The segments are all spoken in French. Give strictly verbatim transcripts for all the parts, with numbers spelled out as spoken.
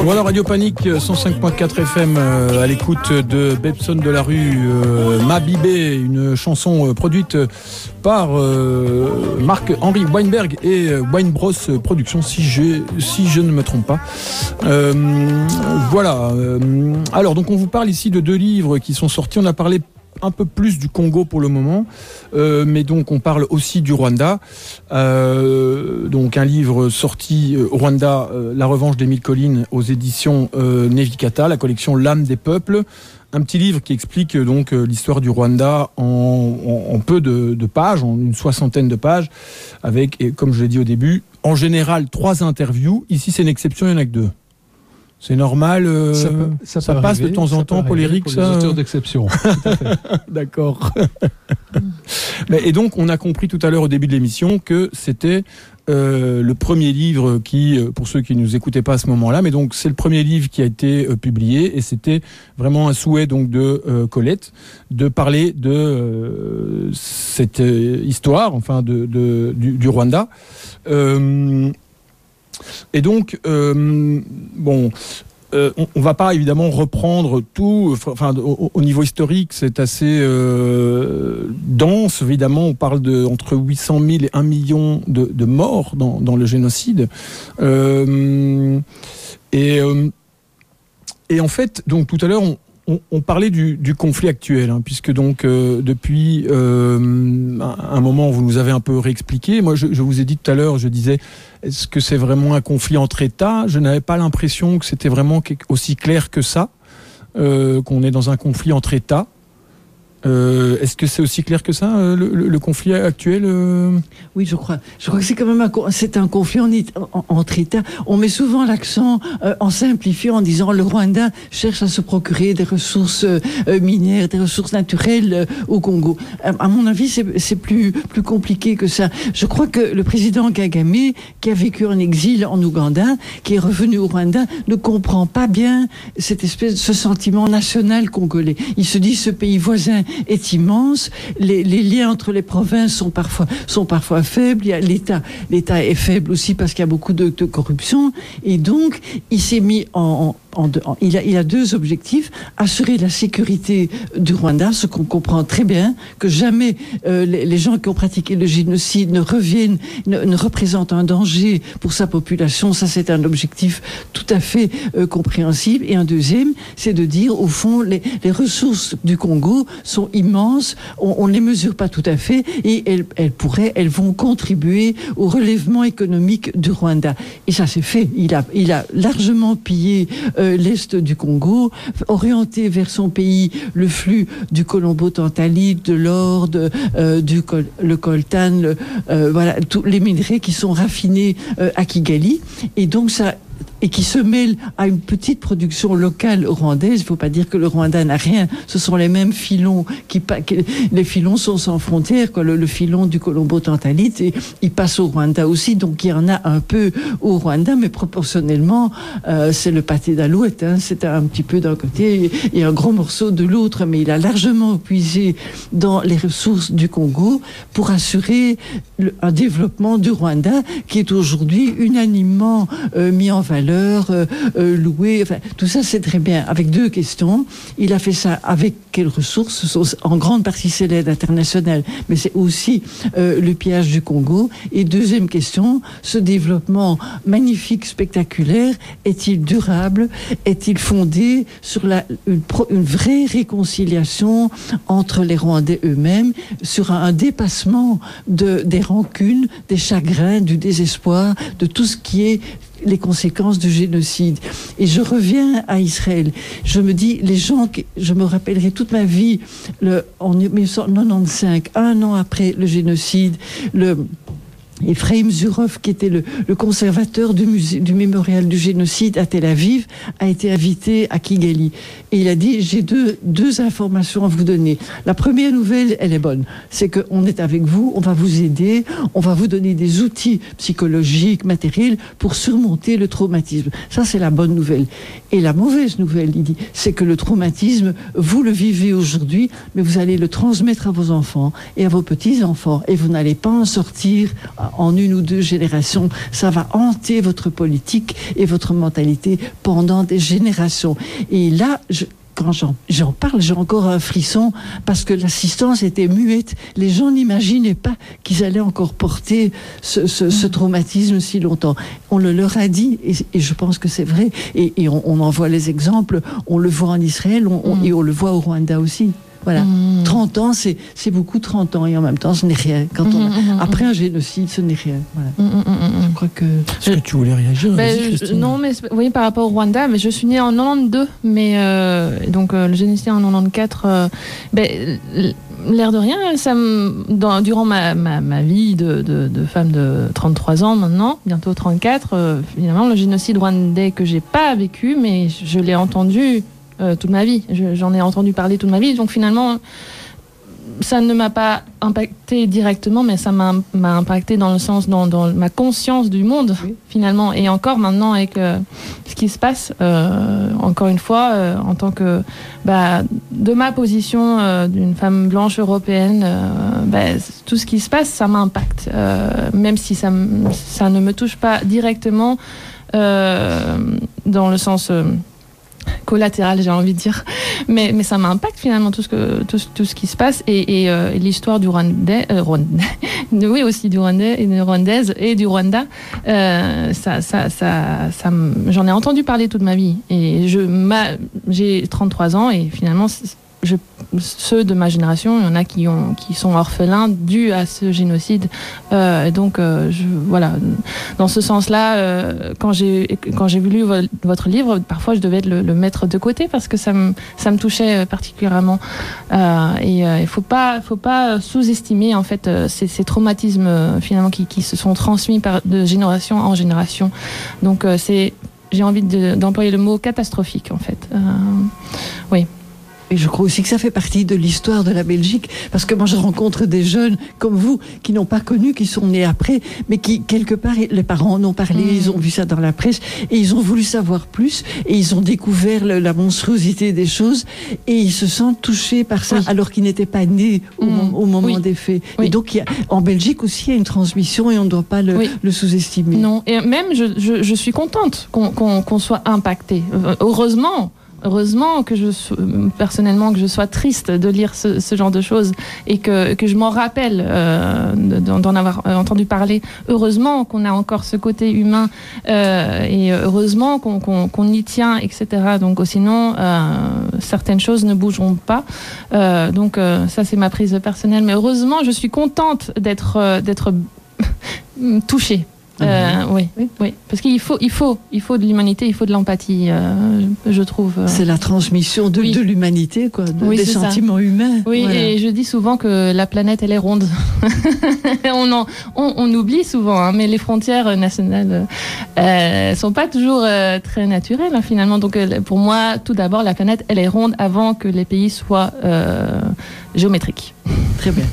Voilà, Radio Panique cent cinq virgule quatre F M euh, à l'écoute de Bebson de la rue euh, Ma Bibé, une chanson euh, produite par euh, Marc-Henri Weinberg et euh, Wine Bros Productions, si, j'ai, si je ne me trompe pas. Euh, voilà. Euh, alors, donc on vous parle ici de deux livres qui sont sortis. On a parlé un peu plus du Congo pour le moment, euh, mais donc on parle aussi du Rwanda. Euh, donc un livre sorti au Rwanda, euh, La Revanche d'Émile Colline aux éditions euh, Nevikata, la collection L'âme des peuples. Un petit livre qui explique euh, donc euh, l'histoire du Rwanda en, en, en peu de, de pages, en une soixantaine de pages, avec, et comme je l'ai dit au début, en général trois interviews. Ici c'est une exception, il n'y en a que deux. C'est normal, euh, ça, peut, ça, ça passe arriver, de temps en temps pour les Rics. Pour les auteurs d'exception. D'accord. Mais, et donc, on a compris tout à l'heure au début de l'émission que c'était euh, le premier livre qui, pour ceux qui ne nous écoutaient pas à ce moment-là, mais donc c'est le premier livre qui a été euh, publié et c'était vraiment un souhait donc de euh, Colette de parler de euh, cette euh, histoire, enfin de, de du, du Rwanda. Euh, Et donc, euh, bon, euh, on, on va pas évidemment reprendre tout. Enfin, au, au niveau historique, c'est assez euh, dense. Évidemment, on parle de entre huit cent mille et un million de, de morts dans, dans le génocide. Euh, et, euh, et en fait, donc tout à l'heure, on On, on parlait du, du conflit actuel, hein, puisque donc euh, depuis euh, un, un moment vous nous avez un peu réexpliqué. Moi, je, je vous ai dit tout à l'heure, je disais, est-ce que c'est vraiment un conflit entre États ? Je n'avais pas l'impression que c'était vraiment aussi clair que ça, euh, qu'on est dans un conflit entre États. Euh, est-ce que c'est aussi clair que ça, euh, le, le, le conflit actuel euh... Oui, je crois. Je crois que c'est quand même un, c'est un conflit en, en, entre États. On met souvent l'accent euh, en simplifiant, en disant le Rwanda cherche à se procurer des ressources euh, minières, des ressources naturelles euh, au Congo. À, à mon avis, c'est, c'est plus plus compliqué que ça. Je crois que le président Kagame, qui a vécu en exil en Ouganda, qui est revenu au Rwanda, ne comprend pas bien cette espèce, ce sentiment national congolais. Il se dit ce pays voisin est immense, les, les liens entre les provinces sont parfois, sont parfois faibles, il y a l'État, l'État est faible aussi parce qu'il y a beaucoup de, de corruption, et donc il s'est mis en, en, en, en il, a, il a deux objectifs: assurer la sécurité du Rwanda, ce qu'on comprend très bien, que jamais euh, les, les gens qui ont pratiqué le génocide ne reviennent, ne, ne représentent un danger pour sa population. Ça, c'est un objectif tout à fait euh, compréhensible. Et un deuxième, c'est de dire, au fond, les, les ressources du Congo sont immenses, on ne les mesure pas tout à fait, et elles, elles pourraient, elles vont contribuer au relèvement économique du Rwanda. Et ça c'est fait. Il a, il a largement pillé euh, l'est du Congo, orienté vers son pays le flux du colombo-tantalite, de l'or, de, euh, du col, le coltan, le, euh, voilà, tous les minerais qui sont raffinés euh, à Kigali. Et donc ça et qui se mêle à une petite production locale rwandaise. Il ne faut pas dire que le Rwanda n'a rien. Ce sont les mêmes filons qui, qui les filons sont sans frontières, quoi. Le, le filon du colombo-tantalite, et il passe au Rwanda aussi. Donc il y en a un peu au Rwanda, mais proportionnellement, euh, c'est le pâté d'alouette. Hein. C'est un petit peu d'un côté et un gros morceau de l'autre. Mais il a largement puisé dans les ressources du Congo pour assurer le, un développement du Rwanda qui est aujourd'hui unanimement euh, mis en valeur. Euh, euh, loué, enfin, tout ça c'est très bien. Avec deux questions, il a fait ça avec quelles ressources? En grande partie c'est l'aide internationale, mais c'est aussi euh, le pillage du Congo. Et deuxième question, ce développement magnifique, spectaculaire, est-il durable? Est-il fondé sur la, une, une vraie réconciliation entre les Rwandais eux-mêmes, sur un, un dépassement de, des rancunes, des chagrins, du désespoir, de tout ce qui est les conséquences du génocide. Et je reviens à Israël. Je me dis, les gens, que, je me rappellerai toute ma vie, le, en dix-neuf cent quatre-vingt-quinze, un an après le génocide, le Ephraim Zurov, qui était le, le conservateur du, musée, du mémorial du génocide à Tel Aviv, a été invité à Kigali. Et il a dit, j'ai deux, deux informations à vous donner. La première nouvelle, elle est bonne. C'est qu'on est avec vous, on va vous aider, on va vous donner des outils psychologiques, matériels, pour surmonter le traumatisme. Ça, c'est la bonne nouvelle. Et la mauvaise nouvelle, il dit, c'est que le traumatisme, vous le vivez aujourd'hui, mais vous allez le transmettre à vos enfants et à vos petits-enfants. Et vous n'allez pas en sortir en une ou deux générations, ça va hanter votre politique et votre mentalité pendant des générations. Et là, je, quand j'en, j'en parle, j'ai encore un frisson parce que l'assistance était muette. Les gens n'imaginaient pas qu'ils allaient encore porter ce, ce, ce traumatisme si longtemps. On le leur a dit et, et je pense que c'est vrai. Et, et on, on en voit les exemples. On le voit en Israël on, on, et on le voit au Rwanda aussi. Voilà. Mmh. trente ans, c'est, c'est beaucoup trente ans et en même temps, ce n'est rien. Quand on a, mmh, après un génocide, ce n'est rien. Voilà. Mmh, mmh, je crois que... Est-ce que tu voulais réagir? Ben, je, Non, mais oui, par rapport au Rwanda, mais je suis née en quatre-vingt-douze, mais euh, donc euh, le génocide en quatre-vingt-quatorze, euh, ben, l'air de rien, ça me, dans, durant ma, ma, ma vie de, de, de femme de trente-trois ans maintenant, bientôt trente-quatre, euh, finalement, le génocide rwandais que j'ai pas vécu, mais je, je l'ai entendu Euh, toute ma vie, je, j'en ai entendu parler toute ma vie, donc finalement ça ne m'a pas impacté directement, mais ça m'a, m'a impacté dans le sens, dans, dans ma conscience du monde, oui. Finalement, et encore maintenant avec euh, ce qui se passe, euh, encore une fois, euh, en tant que, bah, de ma position euh, d'une femme blanche européenne, euh, bah, tout ce qui se passe, ça m'impacte, euh, même si ça, ça ne me touche pas directement, euh, dans le sens... Euh, collatéral, j'ai envie de dire, mais mais ça m'impacte finalement tout ce que tout, tout ce qui se passe et, et, euh, et l'histoire du Rwandais, euh, Rwandais oui aussi du Rwandais et de Rwandaise et du Rwanda, euh, ça ça ça ça j'en ai entendu parler toute ma vie et je ma, j'ai trente-trois ans et finalement je, ceux de ma génération, il y en a qui, ont, qui sont orphelins dû à ce génocide. Euh, donc, euh, je, voilà, dans ce sens-là, euh, quand j'ai quand j'ai lu vo- votre livre, parfois je devais le, le mettre de côté parce que ça me ça me touchait particulièrement. Euh, et il euh, faut pas faut pas sous-estimer en fait euh, ces, ces traumatismes euh, finalement qui, qui se sont transmis par, de génération en génération. Donc, euh, c'est j'ai envie de, d'employer le mot catastrophique en fait. Euh, oui. Et je crois aussi que ça fait partie de l'histoire de la Belgique, parce que moi je rencontre des jeunes comme vous qui n'ont pas connu, qui sont nés après, mais qui quelque part les parents en ont parlé, mmh. Ils ont vu ça dans la presse et ils ont voulu savoir plus et ils ont découvert le, la monstruosité des choses et ils se sentent touchés par ça, oui. Alors qu'ils n'étaient pas nés au, mmh. au moment oui. des faits. Oui. Et donc il y a, en Belgique aussi il y a une transmission et on ne doit pas le, oui. le sous-estimer. Non, et même je, je, je suis contente qu'on, qu'on, qu'on soit impacté. Heureusement. Heureusement que je personnellement que je sois triste de lire ce, ce genre de choses et que que je m'en rappelle euh, d'en avoir entendu parler. Heureusement qu'on a encore ce côté humain euh, et heureusement qu'on, qu'on, qu'on y tient, et cetera. Donc sinon euh, certaines choses ne bougeront pas. Euh, donc euh, ça c'est ma prise personnelle. Mais heureusement je suis contente d'être euh, d'être touchée. Euh, oui, oui, oui, parce qu'il faut, il faut, il faut de l'humanité, il faut de l'empathie, euh, je trouve. C'est la transmission de, oui. de l'humanité, quoi, de, oui, des sentiments ça. humains. Oui, voilà. Et je dis souvent que la planète, elle est ronde. on, en, on, on oublie souvent, hein, mais les frontières nationales, euh, sont pas toujours euh, très naturelles, hein, finalement. Donc, euh, pour moi, tout d'abord, la planète, elle est ronde avant que les pays soient euh, géométriques. Très bien.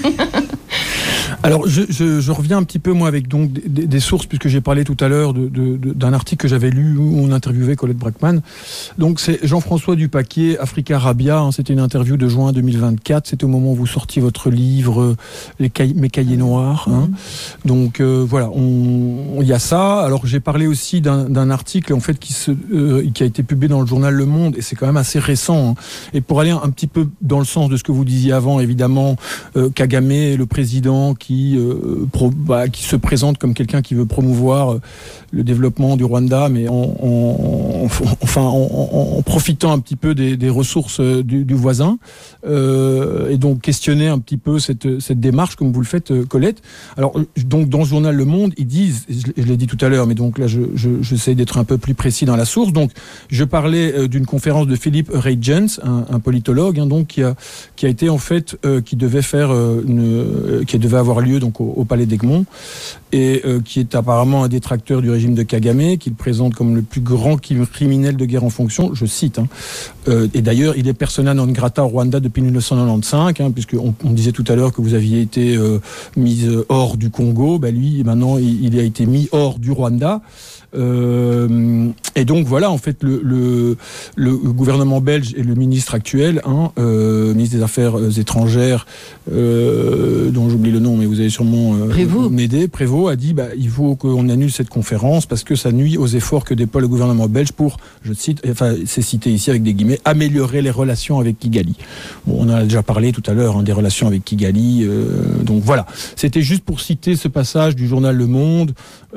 Alors, je, je, je reviens un petit peu, moi, avec donc des, des sources, puisque j'ai parlé tout à l'heure de, de, de, d'un article que j'avais lu où on interviewait Colette Brackman. Donc, c'est Jean-François Dupaquier, Africa Rabia. Hein, c'était une interview de juin deux mille vingt-quatre. C'était au moment où vous sortiez votre livre, les cahiers, Mes cahiers noirs. Hein. Mmh. Donc, euh, voilà, il y a ça. Alors, j'ai parlé aussi d'un, d'un article, en fait, qui, se, euh, qui a été publié dans le journal Le Monde, et c'est quand même assez récent. Hein. Et pour aller un, un petit peu dans le sens de ce que vous disiez avant, évidemment, euh, Kagame, le président qui Qui, euh, pro, bah, qui se présente comme quelqu'un qui veut promouvoir euh, le développement du Rwanda, mais en, en, en, enfin, en, en, en profitant un petit peu des, des ressources euh, du, du voisin, euh, et donc questionner un petit peu cette, cette démarche, comme vous le faites, euh, Colette. Alors, donc, dans le journal Le Monde, ils disent, je, je l'ai dit tout à l'heure, mais donc là, je, je, j'essaie d'être un peu plus précis dans la source. Donc, je parlais euh, d'une conférence de Philippe Reitjens, un, un politologue, hein, donc qui a, qui a été en fait, euh, qui devait faire, euh, une, euh, qui devait avoir lieu donc au, au Palais d'Egmont et euh, qui est apparemment un détracteur du régime de Kagame, qu'il présente comme le plus grand criminel de guerre en fonction, je cite. Hein. Euh, et d'ailleurs, il est persona non grata au Rwanda depuis dix-neuf cent quatre-vingt-quinze, hein, puisqu'on on disait tout à l'heure que vous aviez été euh, mise hors du Congo. Ben lui, maintenant, il, il a été mis hors du Rwanda. Euh, Et donc voilà, en fait, le, le, le gouvernement belge et le ministre actuel, hein, euh, ministre des Affaires étrangères, euh, dont j'oublie le nom, mais vous allez sûrement euh, Prévost. m'aider, Prévost a dit bah, il faut qu'on annule cette conférence parce que ça nuit aux efforts que déploie le gouvernement belge pour, je cite, enfin c'est cité ici avec des guillemets, améliorer les relations avec Kigali. Bon, on en a déjà parlé tout à l'heure, hein, des relations avec Kigali. Euh, donc voilà, c'était juste pour citer ce passage du journal Le Monde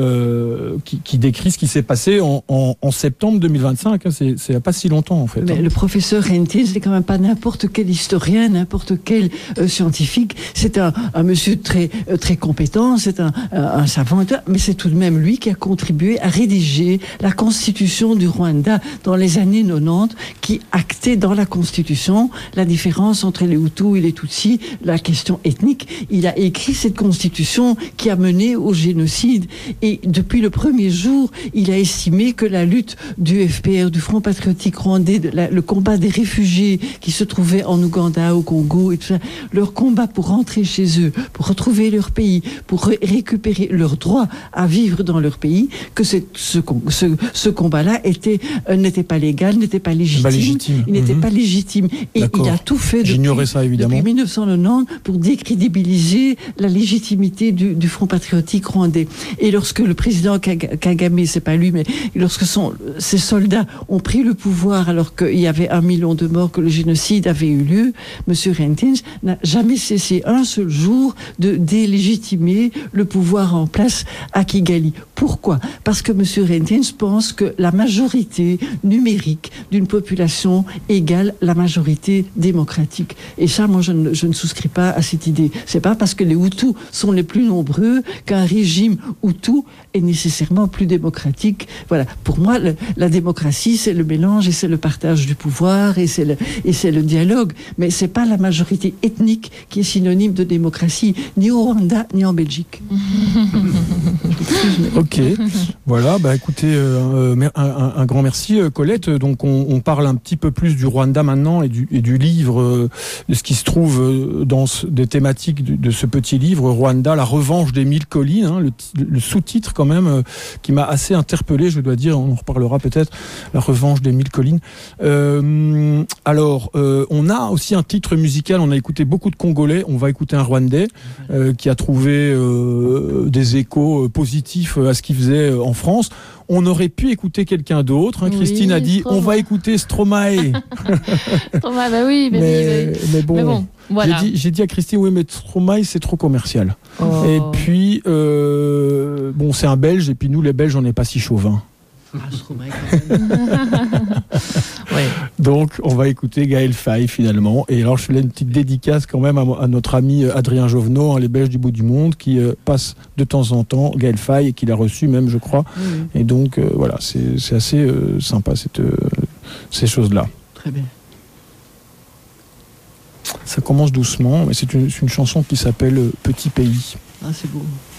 euh, qui, qui décrit ce qui s'est passé en, en, en septembre deux mille vingt-cinq. Hein, c'est, c'est il n'y a pas si longtemps en fait. Mais hein. le professeur Rentins, c'est quand même pas n'importe quel historien, n'importe quel euh, scientifique. C'est un, un monsieur très euh, très compétent, c'est un, un, un savant, mais c'est tout de même lui qui a contribué à rédiger la constitution du Rwanda dans les années quatre-vingt-dix, qui actait dans la constitution la différence entre les Hutus et les Tutsis, la question ethnique. Il a écrit cette constitution qui a mené au génocide. Et depuis le premier jour, il a estimé que la lutte du F P R, du Front patriotique rwandais, de la, le combat des réfugiés qui se trouvaient en Ouganda, au Congo, et tout ça, leur combat pour rentrer chez eux, pour retrouver leur pays, pour ré- récupérer leur droit à vivre dans leur pays, que c'est, ce, ce, ce combat-là était, euh, n'était pas légal, n'était pas légitime. Pas légitime. Il n'était Mhm. pas légitime. Et D'accord. il a tout fait depuis, J'ignorais ça, évidemment. depuis mille neuf cent quatre-vingt-dix pour décrédibiliser la légitimité du, du Front patriotique rwandais. Et lorsque le président Kagame, c'est pas lui, mais lorsque son, ses soldats ont pris le pouvoir alors qu'il y avait un million de morts, que le génocide avait eu lieu, M. Rentins n'a jamais cessé un seul jour de délégitimer le pouvoir en place à Kigali. Pourquoi ? Parce que M. Rentins pense que la majorité numérique d'une population égale la majorité démocratique. Et ça, moi, je ne, je ne souscris pas à cette idée. C'est pas parce que les Hutus sont les plus nombreux qu'un régime Hutu est nécessairement plus démocratique. Voilà. Pour moi, le, la démocratie, c'est le mélange et c'est le partage du pouvoir et c'est le, et c'est le dialogue. Mais c'est pas la majorité ethnique qui est synonyme de démocratie, ni au Rwanda, ni en Belgique. Ok, voilà, bah écoutez, euh, un, un, un grand merci Colette. Donc on, on parle un petit peu plus du Rwanda maintenant et du, et du livre, euh, de ce qui se trouve dans ce, des thématiques de, de ce petit livre, Rwanda, la revanche des mille collines, hein, le, le sous-titre quand même, euh, qui m'a assez interpellé, je dois dire, on en reparlera peut-être, la revanche des mille collines. Euh, alors, euh, on a aussi un titre musical, on a écouté beaucoup de Congolais, on va écouter un Rwandais euh, qui a trouvé euh, des échos euh, positifs à ce qu'il faisait en France. On aurait pu écouter quelqu'un d'autre. Hein. Oui, Christine a dit, Stromae. on va écouter Stromae. Stromae, bah oui, bah mais, oui, bah oui. mais bon, Mais bon, voilà. j'ai, dit, j'ai dit à Christine, oui, mais Stromae, c'est trop commercial. Oh. Et puis, euh, bon, c'est un Belge, et puis nous, les Belges, on n'est pas si chauvins. Ah, Stromae, quand même. Ouais. Donc, on va écouter Gaël Faye, finalement. Et alors, je fais une petite dédicace quand même à, à notre ami Adrien Jovenot, hein, les Belges du bout du monde, qui euh, passe de temps en temps Gaël Faye, et qui l'a reçu même, je crois. Oui. Et donc, euh, voilà, c'est, c'est assez euh, sympa, cette, euh, ces choses-là. Très bien. Ça commence doucement, mais c'est une, c'est une chanson qui s'appelle Petit Pays. Ah, c'est beau.